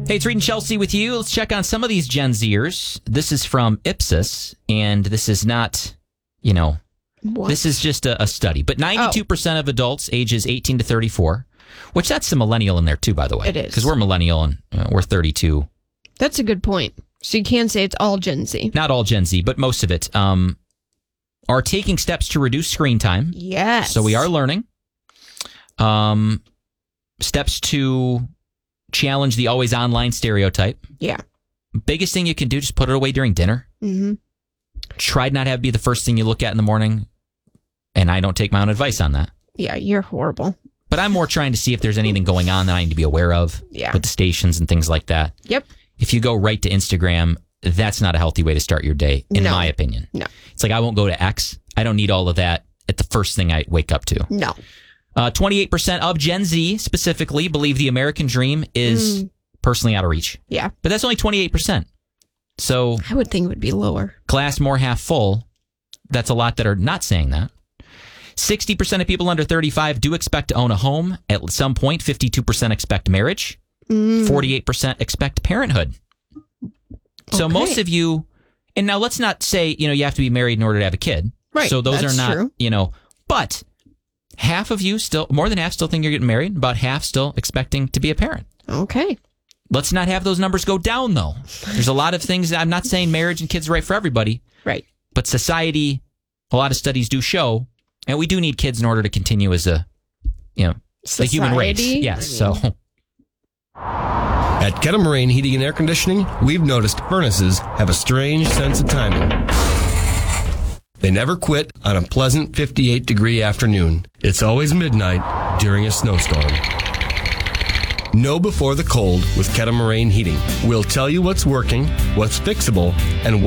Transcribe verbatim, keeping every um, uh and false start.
Hey, it's Reed and Chelsea with you. Let's check on some of these Gen Zers. This is from Ipsos, and this is not, you know, what? This is just a, a study. But ninety-two percent oh. of adults ages eighteen to thirty-four, which that's the millennial in there too, by the way. It is. Because we're millennial and uh, we're thirty-two. That's a good point. So you can say it's all Gen Z. Not all Gen Z, but most of it um, are taking steps to reduce screen time. Yes. So we are learning. Um, steps to challenge the always online stereotype. Yeah. Biggest thing you can do, just put it away during dinner. Mm-hmm. Try not to have it be the first thing you look at in the morning. And I don't take my own advice on that. Yeah, you're horrible. But I'm more trying to see if there's anything going on that I need to be aware of. Yeah. With the stations and things like that. Yep. If you go right to Instagram, that's not a healthy way to start your day, in no. my opinion. No. It's like I won't go to X. I don't need all of that at the first thing I wake up to. No. Uh, twenty-eight percent of Gen Z specifically believe the American dream is mm. personally out of reach. Yeah. But that's only twenty-eight percent. So I would think it would be lower. Glass more half full. That's a lot that are not saying that. sixty percent of people under thirty-five do expect to own a home at some point. fifty-two percent expect marriage. Mm. forty-eight percent expect parenthood. So okay. most of you, and now let's not say, you know, you have to be married in order to have a kid. Right. So those that's are not, true. you know, but half of you still, more than half still think you're getting married. About half still expecting to be a parent. Okay. Let's not have those numbers go down, though. There's a lot of things. I'm not saying marriage and kids are right for everybody. Right. But society, a lot of studies do show, and we do need kids in order to continue as a, you know, society? the human race. Yes. So. At Kettle-Moraine Heating and Air Conditioning, we've noticed furnaces have a strange sense of timing. They never quit on a pleasant fifty-eight degree afternoon. It's always midnight during a snowstorm. Know before the cold with Kettle-Moraine Heating. We'll tell you what's working, what's fixable, and